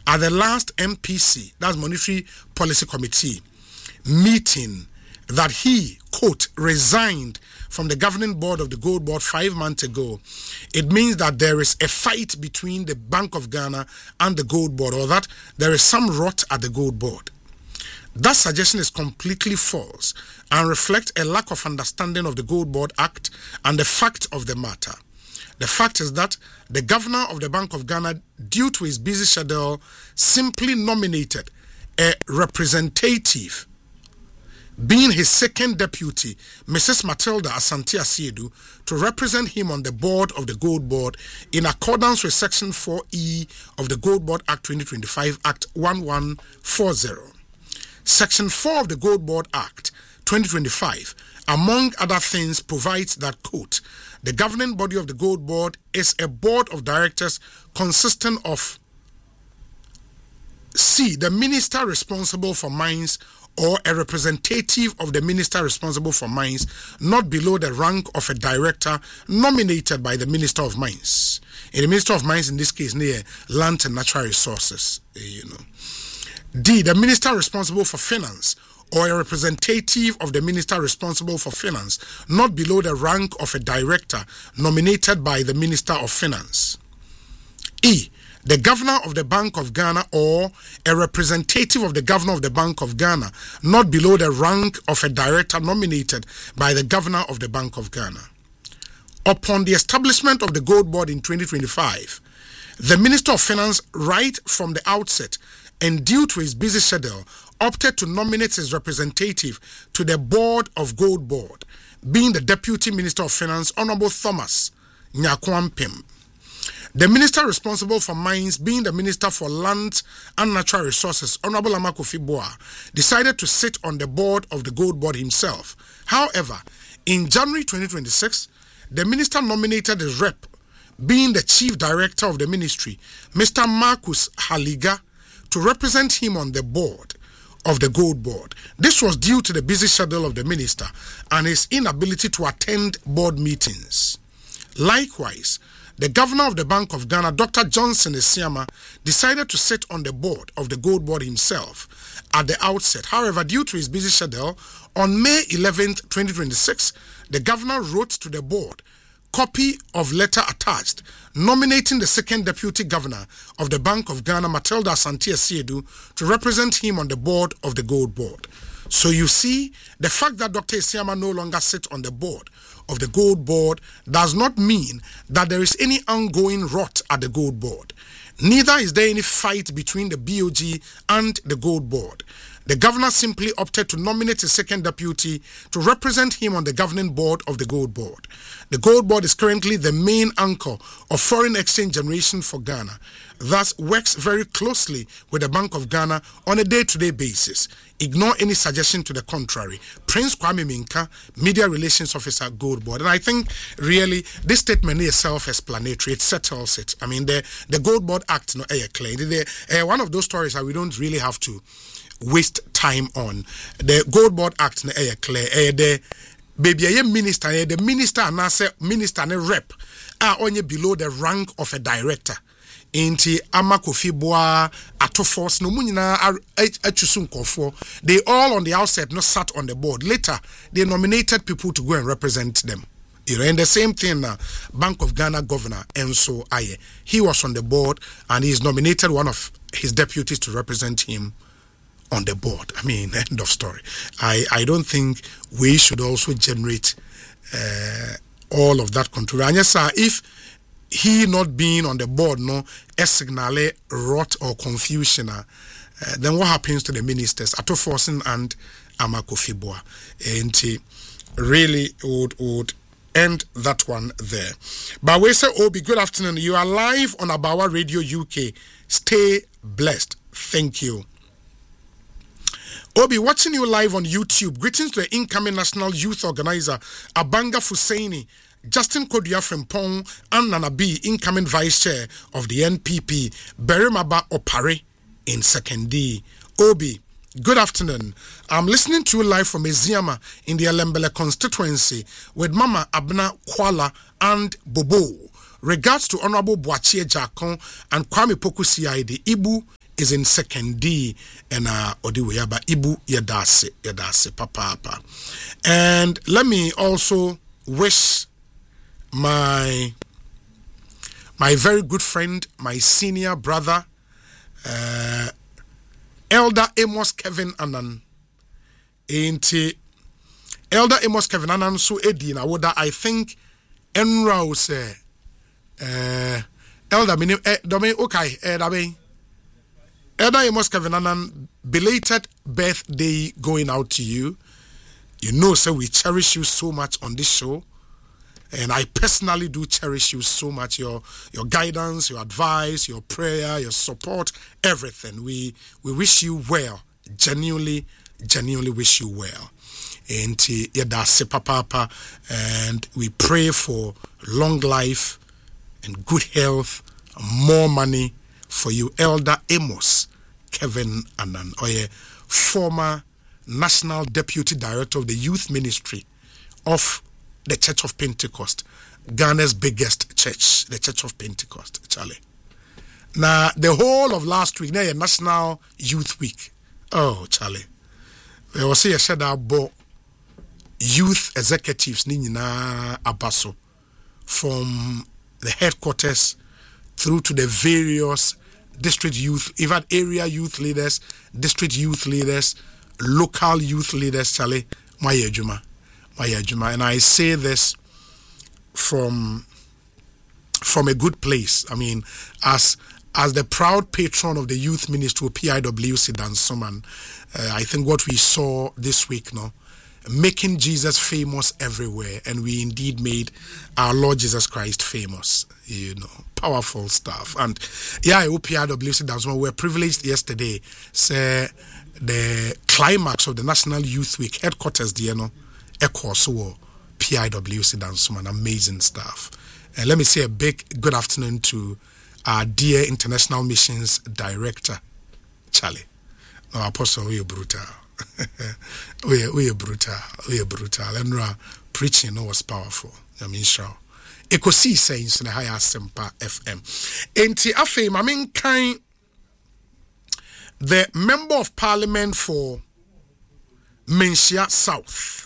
at the last MPC, that's Monetary Policy Committee, meeting, that he, quote, resigned from the governing board of the Gold Board 5 months ago, it means that there is a fight between the Bank of Ghana and the Gold Board, or that there is some rot at the Gold Board. That suggestion is completely false and reflects a lack of understanding of the Gold Board Act and the fact of the matter. The fact is that the governor of the Bank of Ghana, due to his busy schedule, simply nominated a representative, being his second deputy, Mrs. Matilda Asante Asiedu, to represent him on the board of the Gold Board in accordance with Section 4E of the Gold Board Act 2025, Act 1140. Section 4 of the Gold Board Act 2025, among other things, provides that, quote, the governing body of the Gold Board is a board of directors consisting of C, the minister responsible for mines, or a representative of the minister responsible for mines, not below the rank of a director nominated by the Minister of Mines. And the Minister of Mines in this case, near Land and Natural Resources, D, the minister responsible for finance, or a representative of the minister responsible for finance, not below the rank of a director nominated by the Minister of Finance. E, the governor of the Bank of Ghana, or a representative of the governor of the Bank of Ghana, not below the rank of a director nominated by the governor of the Bank of Ghana. Upon the establishment of the Gold Board in 2025, the Minister of Finance, right from the outset, and due to his busy schedule, opted to nominate his representative to the board of Gold Board, being the Deputy Minister of Finance, Honorable Thomas Nyakwampim. The minister responsible for mines, being the Minister for Land and Natural Resources, Honorable Amakofi Boa, decided to sit on the board of the Gold Board himself. However, in January 2026, the minister nominated his rep, being the Chief Director of the Ministry, Mr. Marcus Haliga, to represent him on the board of the Gold Board. This was due to the busy schedule of the minister and his inability to attend board meetings. Likewise, the governor of the Bank of Ghana, Dr. Johnson Esiama, decided to sit on the board of the Gold Board himself at the outset. However, due to his busy schedule, on May 11th, 2026, the governor wrote to the board, copy of letter attached, nominating the second deputy governor of the Bank of Ghana, Matilda Asante Asiedu, to represent him on the board of the Gold Board. So you see, the fact that Dr. Esiama no longer sits on the board of the Gold Board does not mean that there is any ongoing rot at the Gold Board. Neither is there any fight between the BOG and the Gold Board. The governor simply opted to nominate a second deputy to represent him on the governing board of the Gold Board. The Gold Board is currently the main anchor of foreign exchange generation for Ghana, thus works very closely with the Bank of Ghana on a day-to-day basis. Ignore any suggestion to the contrary. Prince Kwame Minka, Media Relations Officer, Gold Board. And I think really this statement is self-explanatory. It settles it. I mean, the Gold Board Act, no, clear. One of those stories that we don't really have to waste time on. The Gold Board Act, no, clear. The baby, the minister and I say minister and rep are only below the rank of a director. Inti Amakofi Boa Atofos no munyina achusun kofo. They all on the outset not sat on the board. Later they nominated people to go and represent them. And the same thing Bank of Ghana governor Enso Aye. He was on the board and he's nominated one of his deputies to represent him on the board. I mean, end of story. I don't think we should also generate all of that control. And yes, sir, if he not being on the board, no, a signal rot or confusion, then what happens to the ministers, Atoforsen and Amakofi Boa? And he really would end that one there. But we say, Obi, good afternoon. You are live on Abawa Radio UK. Stay blessed. Thank you. Obi, watching you live on YouTube. Greetings to the incoming National Youth Organizer, Abanga Fusaini, Justin Kodua Frimpong, and Nana B, incoming Vice Chair of the NPP, Berimaba Opare in 2nd. Obi, good afternoon. I'm listening to you live from Eziama in the Alembele constituency with Mama Abna Kwala and Bobo. Regards to Honorable Boachie Jakon and Kwame Poku CID, Ibu is in second D and Odiweyaba Ibu Yadase Papa. And let me also wish my very good friend, my senior brother, Elder Amos Kevin Anan. Elder Amos Kevin Anan so edi na woda I think enra say Elder minim domain okay dabe Elder Amos Kevin Anan, belated birthday going out to you. You know, so we cherish you so much on this show. And I personally do cherish you so much. Your guidance, your advice, your prayer, your support, everything. We wish you well. Genuinely wish you well. And papa, and we pray for long life and good health, more money for you, Elder Amos Kevin Anan, former National Deputy Director of the Youth Ministry of the Church of Pentecost, Ghana's biggest church, the Church of Pentecost, Charlie. Now, the whole of last week, now National Youth Week. Oh, Charlie. We will see a shadow about youth executives, Nina Abaso, from the headquarters through to the various district youth, even area youth leaders, district youth leaders, local youth leaders, Charlie, Maya Juma. And I say this from a good place. I mean, as the proud patron of the youth ministry, PIWC Dansoman, I think what we saw this week, making Jesus famous everywhere, and we indeed made our Lord Jesus Christ famous. Powerful stuff. And yeah, PIWC Dansoman, we were privileged yesterday. Say the climax of the National Youth Week headquarters, Echo so PIWC Dansoman, amazing stuff. And let me say a big good afternoon to our dear International Missions Director, Charlie. No, Apostle, we are brutal. we are brutal. And preaching was powerful. I mean, sure. Echo see sayings in the higher Sempa FM. Enti afei, I mean, kind the Member of Parliament for Menchia South.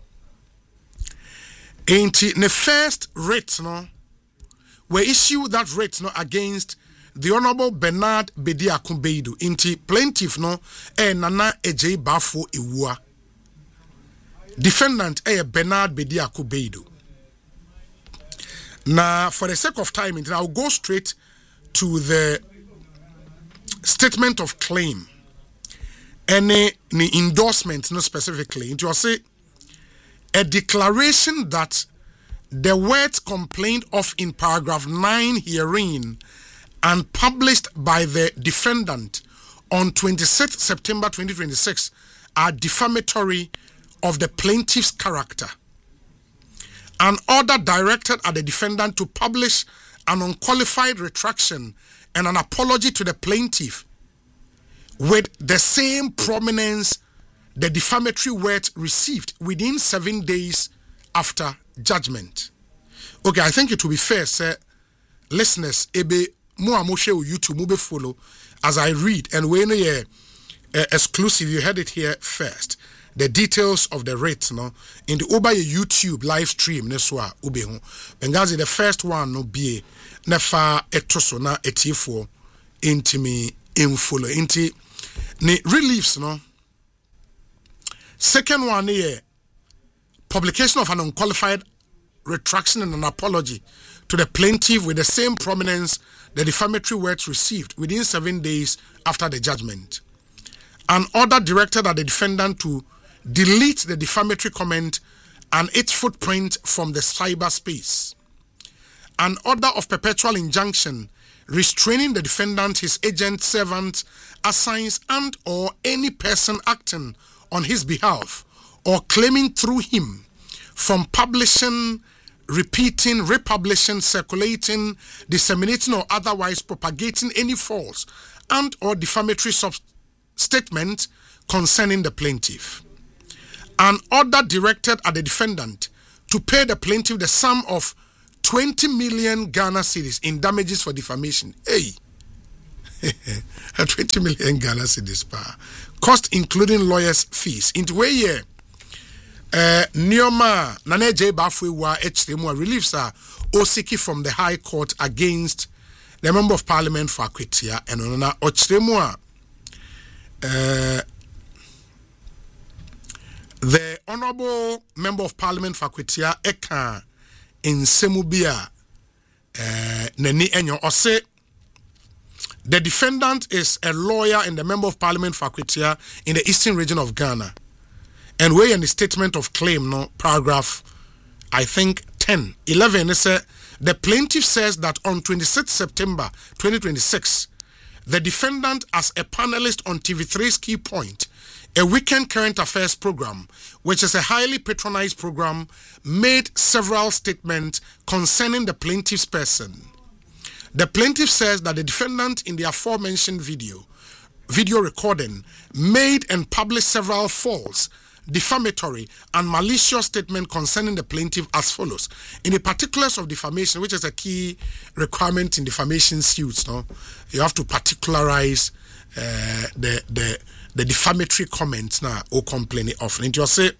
Ain't the first writ we issue that writ against the Honorable Bernard Bediako Beidu. Inti plaintiff Nana Eje Bafo Iwua. Defendant Bernard Bediako Beidu. Now, for the sake of time, I'll go straight to the statement of claim. Any endorsement, specifically. It will say a declaration that the words complained of in paragraph 9 herein and published by the defendant on 26th September 2026 are defamatory of the plaintiff's character. An order directed at the defendant to publish an unqualified retraction and an apology to the plaintiff with the same prominence the defamatory words received within 7 days after judgment. Okay, I think it will be fair, sir. Listeners, ebe mo amoshe o YouTube mo be follow as I read, and when exclusive, you heard it here first. The details of the rate, in the Uber YouTube live stream, neswa ube ho. Bengazi the first one no be nefa etoso na etifo intimi infolo inti ne reliefs Second one publication of an unqualified retraction and an apology to the plaintiff with the same prominence the defamatory words received within 7 days after the judgment. An order directed at the defendant to delete the defamatory comment and its footprint from the cyberspace. An order of perpetual injunction restraining the defendant, his agent, servant, assigns, and or any person acting on his behalf or claiming through him from publishing, repeating, republishing, circulating, disseminating, or otherwise propagating any false and or defamatory statement concerning the plaintiff. An order directed at the defendant to pay the plaintiff the sum of 20 million Ghana cedis in damages for defamation. 20 million Ghana cedis pa. Cost including lawyers' fees. Into where year? Nioma Nane J Bafwewa HTMO reliefs are Osiki from the High Court against the Member of Parliament for Akwitia and Onona HTMO. The Honorable Member of Parliament for Akwitia Eka in Semubia Neni Enyo Ose. The defendant is a lawyer and the Member of Parliament for Akwitia in the Eastern region of Ghana. And we're in the statement of claim, no, paragraph, I think, 11, it says, the plaintiff says that on 26 September 2026, the defendant, as a panelist on TV3's Key Point, a weekend current affairs program, which is a highly patronized program, made several statements concerning the plaintiff's person. The plaintiff says that the defendant in the aforementioned video recording made and published several false, defamatory and malicious statements concerning the plaintiff as follows. In the particulars of defamation, which is a key requirement in defamation suits, no, you have to particularize the defamatory comments now or complaining of. And you say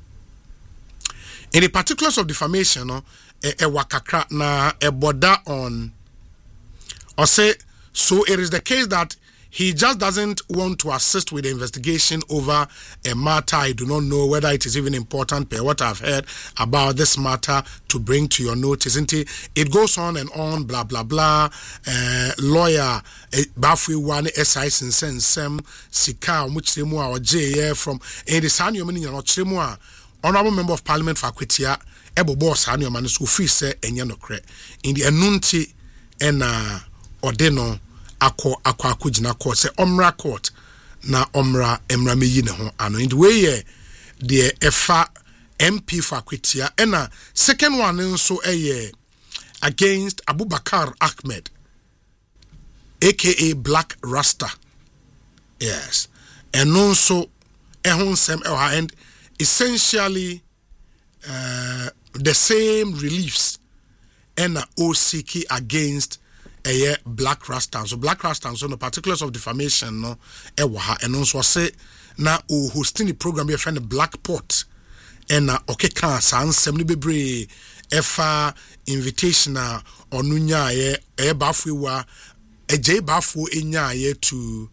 in the particulars of defamation, no, wakakra na boda on. Or say, so it is the case that he just doesn't want to assist with the investigation over a matter. I do not know whether it is even important, per what I've heard about this matter to bring to your notice. Isn't it? It goes on and on, blah, blah, blah. Lawyer, Bafui one, SI Sem, Sika, Muchimua, or J from Edisano, meaning Chimua, Honorable Member of Parliament for Akwitia, Ebo Boss, Hanyo Manus, who free say, and Yanokre, in the Anunti and Odeno. Akwa jina court say omra court na omra emra meyi ne ho ano in the way the efa MP for Akwitia and second one nso against Abubakar Ahmed aka Black Rasta, yes, and also ehonsem and essentially the same reliefs and OCK against a Black Rasta. So Black Rasta, so the particulars of defamation, no, and also say na hosting the program your friend Black Pot and okay can sans semni bebre efa invitation or nunya e bafuwa e je bafu enya ye to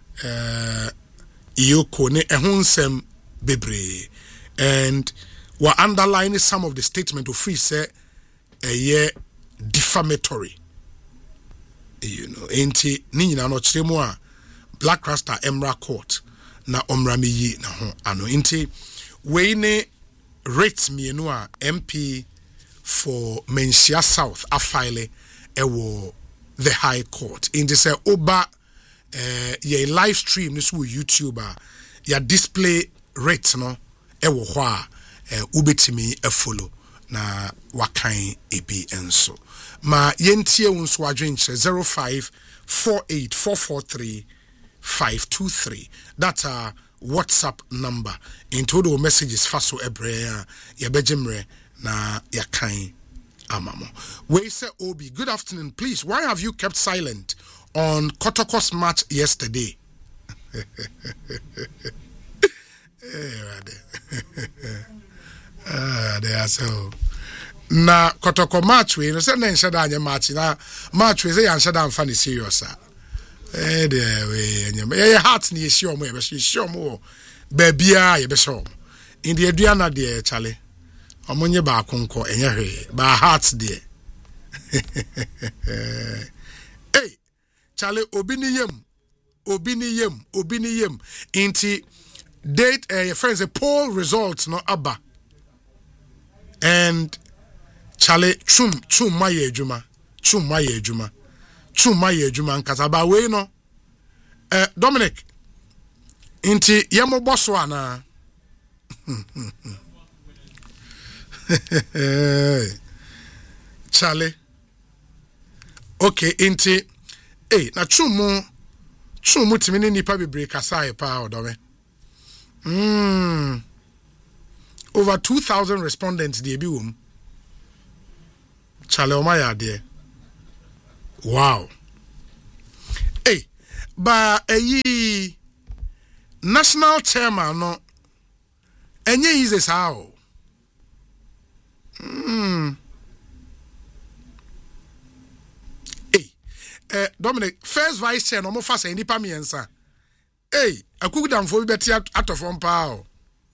Iyoko ne ehonsem bebre, and we underlining some of the statement of free say a defamatory. You know, enti ninyina no chiremu a Black Rasta Emra Court na omra meyi na ho ano enti we ne rates mienu a MP for Menchia South afile ewo the High Court enti say oba ye live stream this with YouTuber ya display rates no ewo ho a ubetimi follow na wakan ebi enso ma yentie unso adwenche 0548443523. That's our WhatsApp number. In total messages faso ebrea ya bejemre na yakan amamo. We say Obi, good afternoon. Please, why have you kept silent on Kotoko's match yesterday? They are so. Na Kotoko match we no say na nshada anya match na match we say ya nshada amfa ni serious a there we anya ye heart ni yeshi omo ye be yeshi omo ba bia ye be show in the aduana de chale omo nye ba akonko enye hwe ba heart de hey chale obi ni yem inti date your friends a poll results no aba and Chale chum maye ejuma nkasa ba we no Dominic inti yemo boso ana Chale okay inti na chum timini nipa bebre kasa e pa odome over 2,000 respondents dey bi wom Chale Omaya there. Wow. Hey, ba eyi national chairman no enye easy sao. Dominic, first vice chair no mo fa say nipa miensa. Akugudamfo bi beti atofom pa o.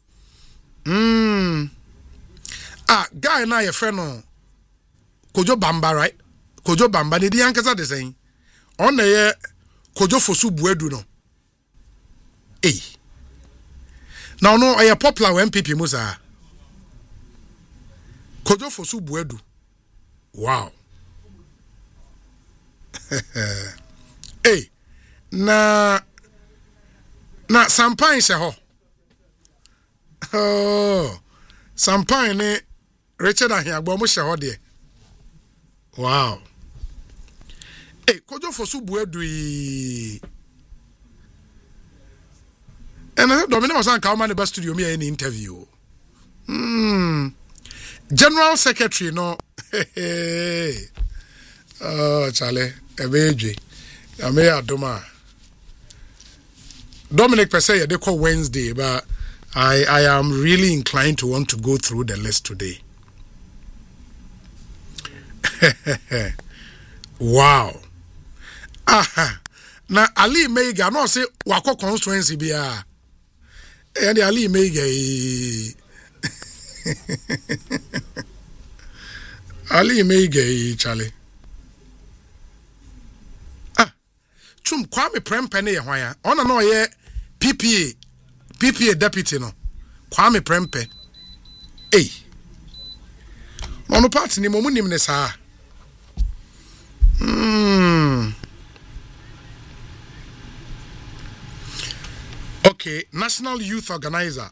Guy na your friend no Kojo Bamba, right? Kojo Bamba ni di ankasa de saying. On na ye Kojo Fosu Buedu no. Now no I popular when MPP musa. Kojo Fosu Buedu. Wow. Na Sampain se ho. Sampain ne Richard Ahiagbo mo she ho de. Wow. Kojo Fosu Buedu yi. Dominic was on Kauma the studio me any interview. General Secretary no. Oh, Charlie, Ebeji. Ame adoma. Dominic per se they call Wednesday, but I am really inclined to want to go through the list today. Wow. Na Ali Meiga no say wako constituency bia. And Ali Meiga Ali Meiga Charlie. Chum Kwame Prempeh ye hwan ya ona no ye PPA deputy no Kwame Prempeh no party ni momunim ne saa Okay, National Youth Organizer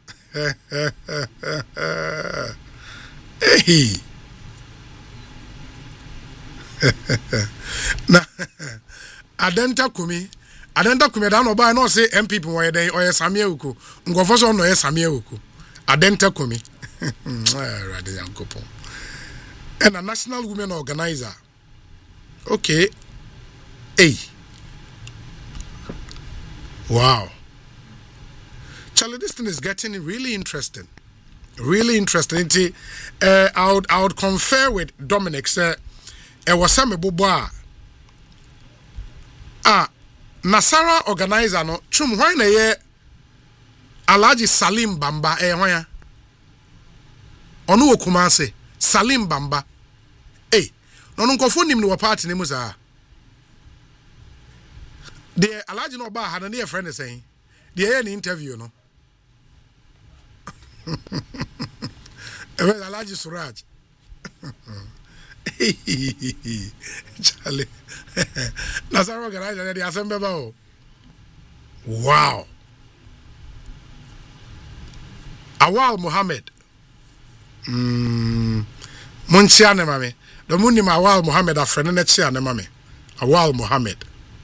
na Adenta Kumi da no ba no say MPP wo den oye Samia Uku ngofo so no ye Samia Uku Adenta Kumi rade yankopon and a National Women Organizer. Okay. Wow. Charlie, this thing is getting really interesting. Really interesting. I would confer with Dominic say was some boboa. Nasara organizer no chum why na ye Alhaji Salim Bamba hwan ya onu Kumase Salim Bamba no nkofo nim ni wa party ni musa de Alhaji no ba ha na ye friend say de ye ni interview no Alhaji Suraj Charlie Nasara organizer the assembly ba. Wow. Awal Muhammad Munchia ne mame the muni Awal Muhammad afrene ne chia ne mame Awal Muhammad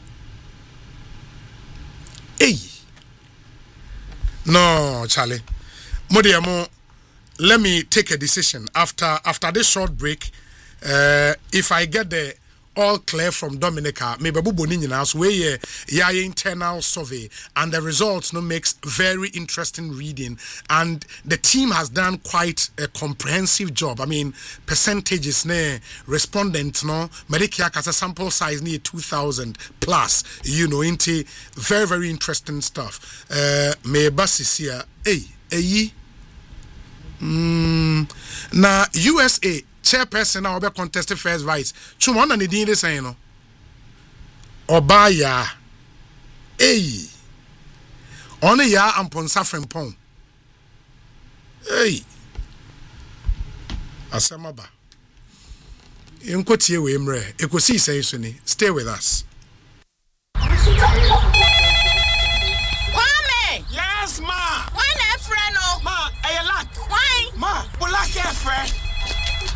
no Charlie Modiamo, let me take a decision after this short break. If I get the all clear from Dominica, maybe Buboni nyina we ya internal survey and the results no makes very interesting reading, and the team has done quite a comprehensive job. I mean percentages ne respondents no Medicare kasa sample size near 2,000 plus, you know, into very very interesting stuff. Me basisia na USA chairperson na obe contest first vice chuma na ne din de saying no Obaya one ya amponsa frempon asamaba enkotie we mre ekosi say so ni stay with us.